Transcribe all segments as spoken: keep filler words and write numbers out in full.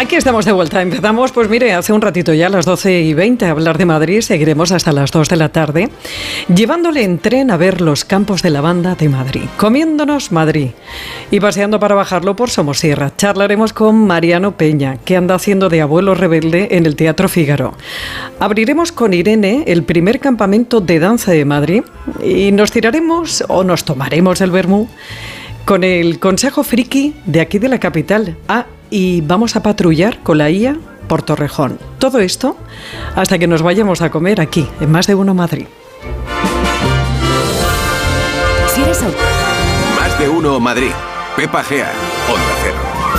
Aquí estamos de vuelta. Empezamos, pues mire, hace un ratito ya, a las doce y veinte, a hablar de Madrid. Seguiremos hasta las dos de la tarde, llevándole en tren a ver los campos de lavanda de Madrid, comiéndonos Madrid y paseando para bajarlo por Somosierra. Charlaremos con Mariano Peña, que anda haciendo de abuelo rebelde en el Teatro Fígaro. Abriremos con Irene el primer campamento de danza de Madrid y nos tiraremos o nos tomaremos el vermú con el Consejo Friki de aquí de la capital. Ah, y vamos a patrullar con la I A por Torrejón. Todo esto hasta que nos vayamos a comer aquí, en Más de Uno Madrid. Si eres autónomo. Más de Uno Madrid. Pepa Gea, Onda Cero.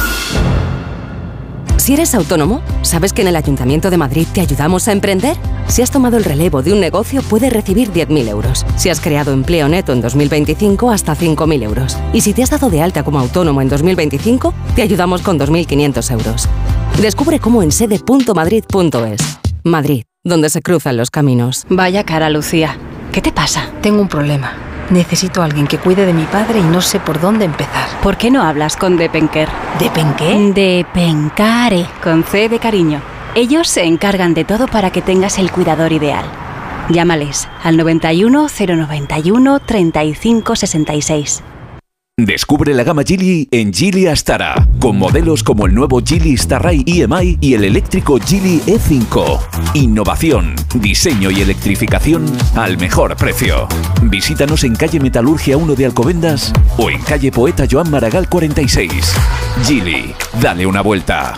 Si eres autónomo, ¿sabes que en el Ayuntamiento de Madrid te ayudamos a emprender? Si has tomado el relevo de un negocio, puedes recibir diez mil euros. Si has creado empleo neto en dos mil veinticinco, hasta cinco mil euros. Y si te has dado de alta como autónomo en dos mil veinticinco, te ayudamos con dos mil quinientos euros. Descubre cómo en sede punto madrid punto es. Madrid, donde se cruzan los caminos. Vaya cara, Lucía. ¿Qué te pasa? Tengo un problema. Necesito a alguien que cuide de mi padre y no sé por dónde empezar. ¿Por qué no hablas con Depenker? ¿Depenqué? Depencare, con C de cariño. Ellos se encargan de todo para que tengas el cuidador ideal. Llámales al noventa y uno, cero noventa y uno, treinta y cinco sesenta y seis. Descubre la gama Geely en Geely Astara, con modelos como el nuevo Geely Starray E M I y el eléctrico Geely E cinco. Innovación, diseño y electrificación al mejor precio. Visítanos en calle Metalurgia uno de Alcobendas o en calle Poeta Joan Maragall cuarenta y seis. Geely, dale una vuelta.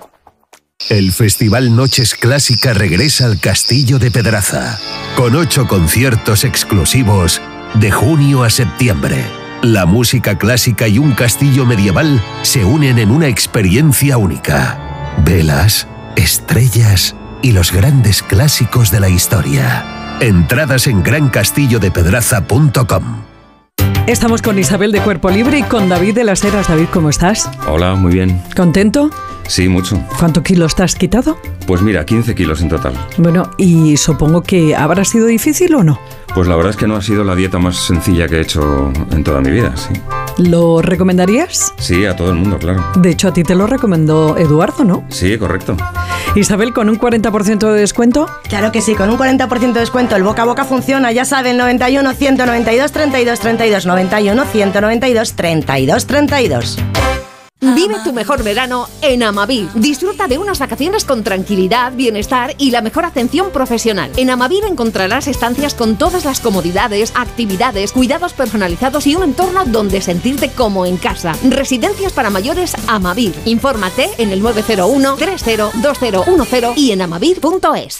El Festival Noches Clásica regresa al Castillo de Pedraza, con ocho conciertos exclusivos de junio a septiembre. La música clásica y un castillo medieval se unen en una experiencia única. Velas, estrellas y los grandes clásicos de la historia. Entradas en gran castillo de pedraza punto com. Estamos con Isabel de Cuerpo Libre y con David de las Heras. David, ¿cómo estás? Hola, muy bien. ¿Contento? Sí, mucho. ¿Cuántos kilos te has quitado? Pues mira, quince kilos en total. Bueno, y supongo que habrá sido difícil ¿o no? Pues la verdad es que no ha sido la dieta más sencilla que he hecho en toda mi vida, sí. ¿Lo recomendarías? Sí, a todo el mundo, claro. De hecho, a ti te lo recomendó Eduardo, ¿no? Sí, correcto. Isabel, ¿con un cuarenta por ciento de descuento? Claro que sí, con un cuarenta por ciento de descuento. El boca a boca funciona, ya saben, noventa y uno, ciento noventa y dos, treinta y dos, treinta y dos, noventa y uno, ciento noventa y dos, treinta y dos, treinta y dos. Vive tu mejor verano en Amavir. Disfruta de unas vacaciones con tranquilidad, bienestar y la mejor atención profesional. En Amavir encontrarás estancias con todas las comodidades, actividades, cuidados personalizados y un entorno donde sentirte como en casa. Residencias para mayores Amavir. Infórmate en el nueve cero uno, tres cero, dos cero uno cero y en amavir punto es.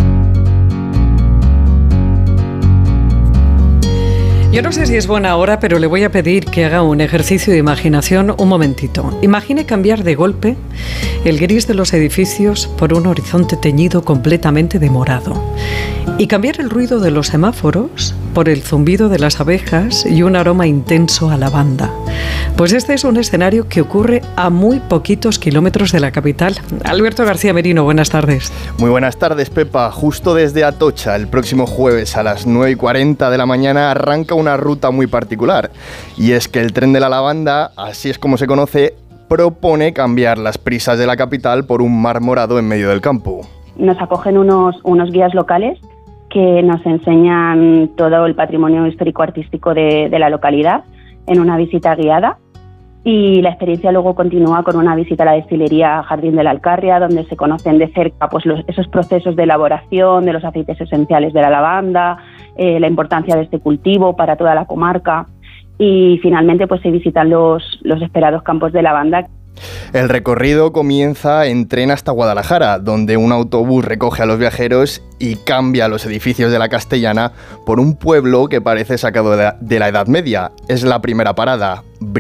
Yo no sé si es buena hora, pero le voy a pedir que haga un ejercicio de imaginación un momentito. Imagine cambiar de golpe el gris de los edificios por un horizonte teñido completamente de morado. Y cambiar el ruido de los semáforos por el zumbido de las abejas y un aroma intenso a lavanda. Pues este es un escenario que ocurre a muy poquitos kilómetros de la capital. Alberto García Merino, buenas tardes. Muy buenas tardes, Pepa. Justo desde Atocha, el próximo jueves a las nueve y cuarenta de la mañana arranca una ruta muy particular. Y es que el tren de la lavanda, así es como se conoce, propone cambiar las prisas de la capital por un mar morado en medio del campo. Nos acogen unos, unos guías locales que nos enseñan todo el patrimonio histórico-artístico de, de la localidad en una visita guiada, y la experiencia luego continúa con una visita a la destilería Jardín de la Alcarria, donde se conocen de cerca pues, los, esos procesos de elaboración de los aceites esenciales de la lavanda, eh, la importancia de este cultivo para toda la comarca, y finalmente pues, se visitan los, los esperados campos de lavanda. El recorrido comienza en tren hasta Guadalajara, donde un autobús recoge a los viajeros y cambia los edificios de la Castellana por un pueblo que parece sacado de la Edad Media. Es la primera parada.